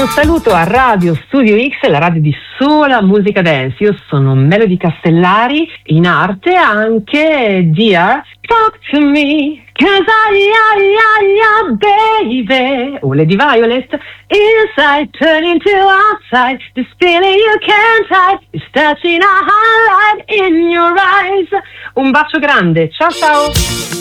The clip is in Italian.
Un saluto a Radio Studio X, la radio di sola musica dance. Io sono Melody Castellari, in arte anche Dear Talk to Me, 'cause I baby. O Lady Violet, inside turn into outside, this feeling you can't hide, is touching a highlight in your eyes. Un bacio grande, ciao ciao.